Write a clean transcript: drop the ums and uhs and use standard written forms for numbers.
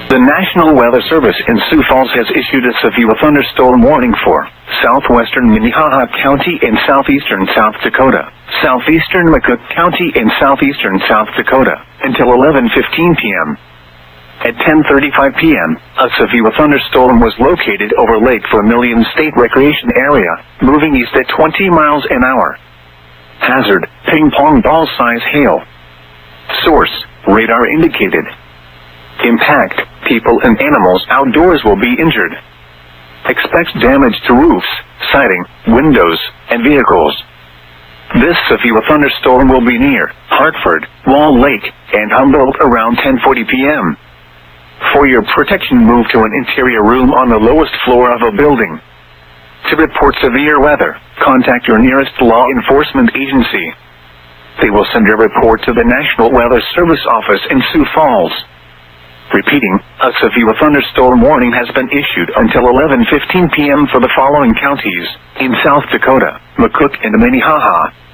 The National Weather Service in Sioux Falls has issued a severe thunderstorm warning for southwestern Minnehaha County and southeastern South Dakota, southeastern McCook County and southeastern South Dakota, until 11:15 p.m. At 10:35 p.m., a severe thunderstorm was located over Lake Vermilion State Recreation Area, moving east at 20 miles an hour. Hazard, ping-pong ball-size hail. Source, radar indicated. Impact, people and animals outdoors will be injured. Expect damage to roofs, siding, windows, and vehicles. This severe thunderstorm will be near Hartford, Wall Lake, and Humboldt around 10:40 p.m. For your protection, move to an interior room on the lowest floor of a building. To report severe weather, contact your nearest law enforcement agency. They will send your report to the National Weather Service office in Sioux Falls. Repeating, a severe thunderstorm warning has been issued until 11:15 p.m. for the following counties in South Dakota, McCook and Minnehaha.